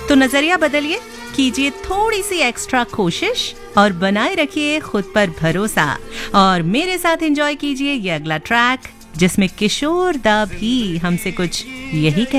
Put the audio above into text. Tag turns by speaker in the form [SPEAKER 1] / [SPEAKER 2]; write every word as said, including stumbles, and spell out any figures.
[SPEAKER 1] तो नजरिया बदलिए, कीजिए थोड़ी सी एक्स्ट्रा कोशिश और बनाए रखिए खुद पर भरोसा। और मेरे साथ एंजॉय कीजिए ये अगला ट्रैक, जिसमें किशोर दा भी हमसे कुछ यही कह